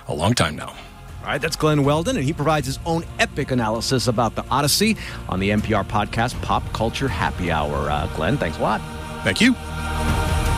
a long time now. All right, that's Glenn Weldon, and he provides his own epic analysis about the Odyssey on the NPR podcast Pop Culture Happy Hour. Glenn, thanks a lot. Thank you.